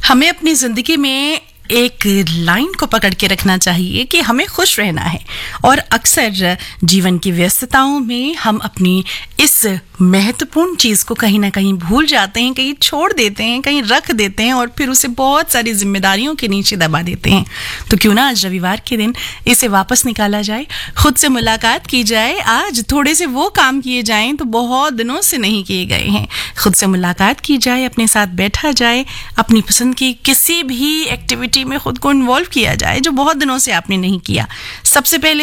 हमें अपनी जिंदगी में एक लाइन को पकड़ के रखना चाहिए कि हमें खुश रहना है। और अक्सर जीवन की व्यस्तताओं में हम अपनी इस महत्वपूर्ण चीज को कहीं ना कहीं भूल जाते हैं, कहीं छोड़ देते हैं, कहीं रख देते हैं और फिर उसे बहुत सारी जिम्मेदारियों के नीचे दबा देते हैं। तो क्यों ना आज रविवार के दिन इसे वापस निकाला जाए, खुद से मुलाकात की जाए, आज थोड़े से वो काम किए जाएं तो बहुत दिनों से नहीं किए गए हैं। खुद से मुलाकात की जाए, अपने साथ बैठा जाए, अपनी पसंद की किसी भी एक्टिविटी में खुद को इन्वॉल्व किया जाए जो बहुत दिनों से आपने नहीं किया। सबसे पहले